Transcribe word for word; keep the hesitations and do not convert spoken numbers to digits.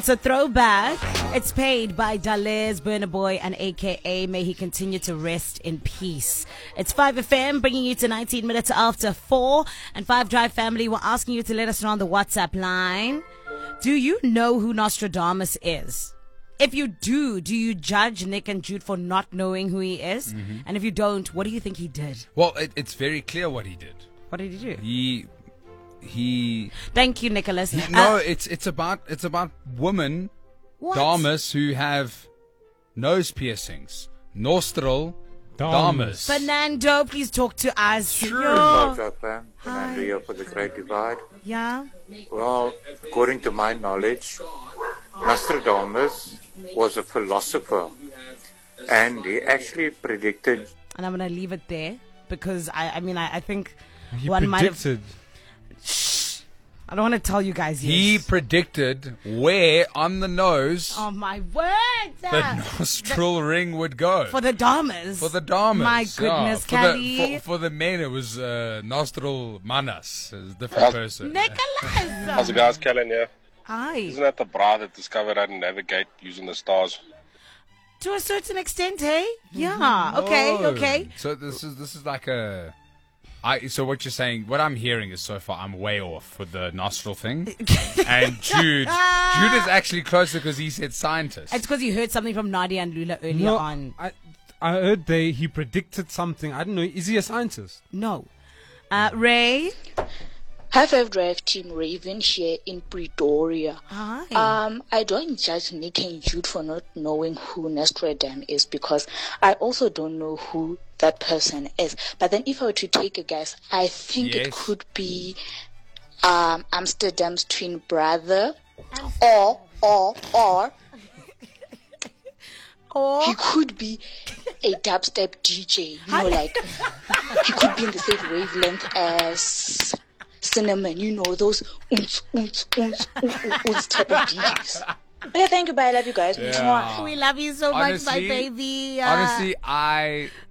it's a throwback. It's paid by Dalez, Burna Boy, and A K A May he continue to rest in peace. It's five F M, bringing you to nineteen minutes after four. And five Drive family, we're asking you to let us know on the WhatsApp line. Do you know who Nostradamus is? If you do, do you judge Nick and Jude for not knowing who he is? Mm-hmm. And if you don't, what do you think he did? Well, it, it's very clear what he did. What did he do? He, he. Thank you, Nicholas. He, uh, no, it's it's about it's about women, what? dames who have nose piercings, nostril dames. Fernando, please talk to us. Sure. Yo. Hello, fam. Fernando here for the Great Divide. Yeah. Well, according to my knowledge, Nostradamus was a philosopher, and he actually predicted. And I'm gonna leave it there because I, I mean, I, I think He one might have. predicted. Shh. I don't want to tell you guys. He Yes. predicted where on the nose Oh my word! the nostril ring would go. For the damas. For the dames. My yeah. goodness, for, Kelly. the, for, for the men, it was uh, nostril manas. It was a different person. Nicholas. How's it, guys? Kellen here. Hi. Isn't that the bra that discovered how to navigate using the stars? To a certain extent, hey? Yeah. Okay. Oh. Okay. So this is this is like a. I, so what you're saying, what I'm hearing is so far I'm way off with the nostril thing, and Jude, Jude is actually closer because he said scientist. It's because you heard something from Nadia and Lula earlier No, on. I, I heard they he predicted something. I don't know. Is he a scientist? No. Uh, Ray. Hi, Five Drive Team Raven here in Pretoria. Hi. Um, I don't judge Nick and Jude for not knowing who Nostradamus is because I also don't know who that person is. But then if I were to take a guess, I think Yes. it could be um, Amsterdam's twin brother or, or, or Or he could be a dubstep D J. You know, like he could be in the same wavelength as Cinnamon, you know, those oons, oons, oons, oons, oons type of D Js. Okay, thank you, bye. I love you guys. Yeah. we love you so much, my Honestly- baby. Uh, Honestly, I